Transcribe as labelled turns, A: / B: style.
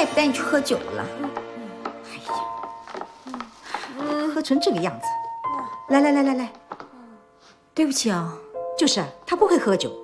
A: 也不带你去喝酒了。
B: 哎呀，喝成这个样子！来，对不起啊，就是他不会喝酒。